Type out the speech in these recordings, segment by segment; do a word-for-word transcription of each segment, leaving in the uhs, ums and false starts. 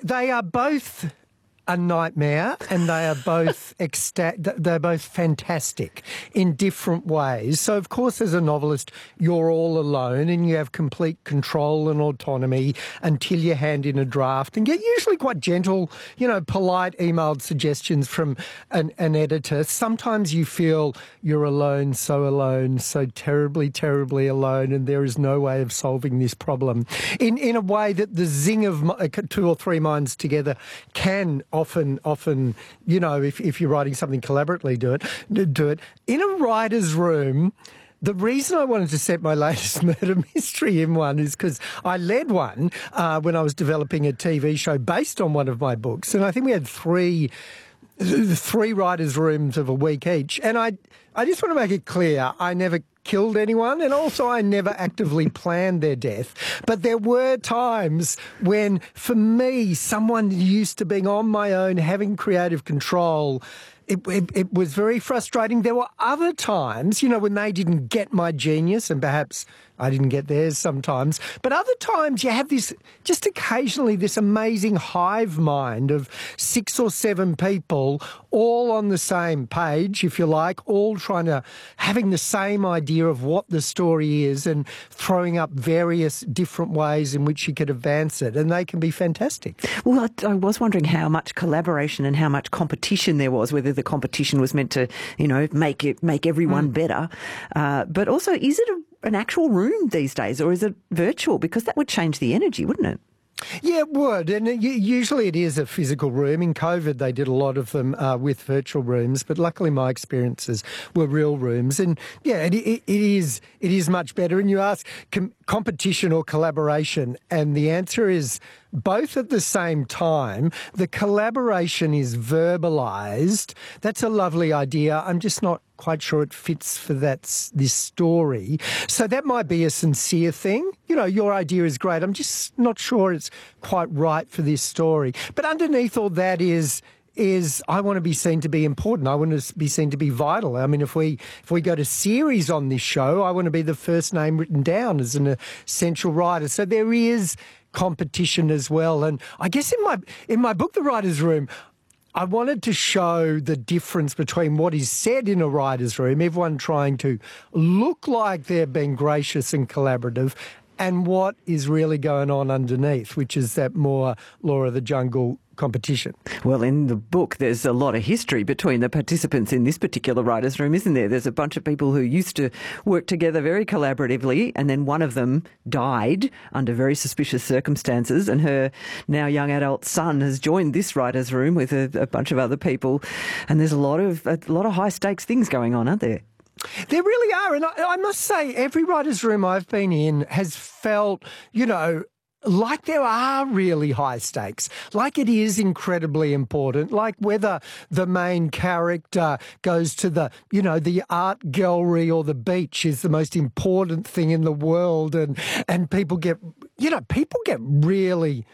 they are both a nightmare, and they are both ecsta- they're both fantastic in different ways. So, of course, as a novelist, you're all alone and you have complete control and autonomy until you hand in a draft and get usually quite gentle, you know, polite emailed suggestions from an, an editor. Sometimes you feel you're alone, so alone, so terribly, terribly alone, and there is no way of solving this problem in, in a way that the zing of two or three minds together can often, often, you know, if, if you're writing something collaboratively, do it, do it. In a writer's room, the reason I wanted to set my latest murder mystery in one is because I led one uh, when I was developing a T V show based on one of my books, and I think we had three three writers' rooms of a week each. And I, I just want to make it clear, I never killed anyone, and also I never actively planned their death. But there were times when, for me, someone used to being on my own, having creative control, It, it, it was very frustrating. There were other times, you know, when they didn't get my genius, and perhaps I didn't get theirs sometimes, but other times you have this, just occasionally, this amazing hive mind of six or seven people all on the same page, if you like, all trying to, having the same idea of what the story is and throwing up various different ways in which you could advance it, and they can be fantastic. Well, I, I was wondering how much collaboration and how much competition there was, whether the competition was meant to, you know, make it make everyone mm. better. Uh, but also, is it a, an actual room these days, or is it virtual? Because that would change the energy, wouldn't it? Yeah, it would. And it, usually it is a physical room. In COVID, they did a lot of them uh, with virtual rooms, but luckily my experiences were real rooms. And yeah, it, it, it is it is much better. And you ask com- competition or collaboration, and the answer is both at the same time. The collaboration is verbalised. That's a lovely idea. I'm just not quite sure it fits for that this story. So that might be a sincere thing. You know, your idea is great. I'm just not sure it's quite right for this story. But underneath all that is is I want to be seen to be important. I want to be seen to be vital. I mean, if we if we go to series on this show, I want to be the first name written down as an essential writer. So there is competition as well. And I guess in my in my book, The Writer's Room, I wanted to show the difference between what is said in a writer's room, everyone trying to look like they're being gracious and collaborative, and what is really going on underneath, which is that more Law of the Jungle competition. Well, in the book, there's a lot of history between the participants in this particular writer's room, isn't there? There's a bunch of people who used to work together very collaboratively, and then one of them died under very suspicious circumstances, and her now young adult son has joined this writer's room with a, a bunch of other people, and there's a lot of a lot of high stakes things going on, aren't there? There really are, and I, I must say, every writer's room I've been in has felt, you know, like there are really high stakes, like it is incredibly important, like whether the main character goes to the, you know, the art gallery or the beach is the most important thing in the world, and, and people get, you know, people get really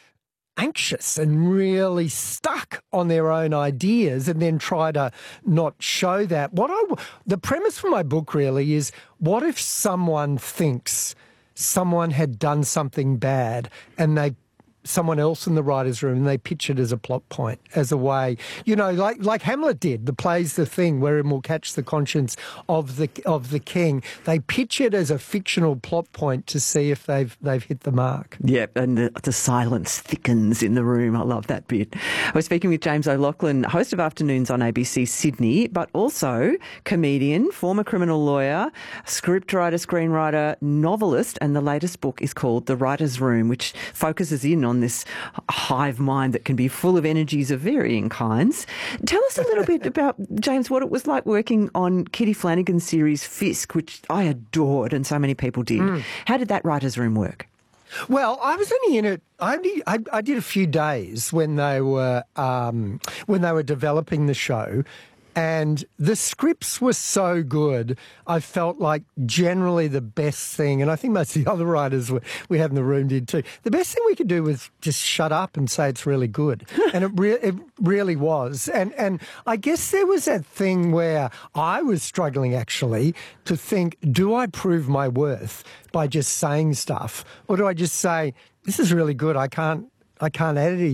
anxious and really stuck on their own ideas and then try to not show that. What I, the premise for my book really is, what if someone thinks someone had done something bad and they someone else in the writer's room and they pitch it as a plot point, as a way, you know, like like Hamlet did, the play's the thing wherein will catch the conscience of the of the king. They pitch it as a fictional plot point to see if they've they've hit the mark. Yeah, and the, the silence thickens in the room. I love that bit. We're speaking with James O'Loughlin, host of Afternoons on A B C Sydney, but also comedian, former criminal lawyer, scriptwriter, screenwriter, novelist, and the latest book is called The Writer's Room, which focuses in on on this hive mind that can be full of energies of varying kinds. Tell us a little bit about, James, what it was like working on Kitty Flanagan's series Fisk, which I adored and so many people did. Mm. How did that writer's room work? Well, I was only in it. I, only, I, I did a few days when they were um, when they were developing the show. And the scripts were so good, I felt like generally the best thing, and I think most of the other writers we had in the room did too, the best thing we could do was just shut up and say it's really good. And it, re- it really was. And, and I guess there was that thing where I was struggling actually to think, do I prove my worth by just saying stuff? Or do I just say, this is really good, I can't, I can't edit it?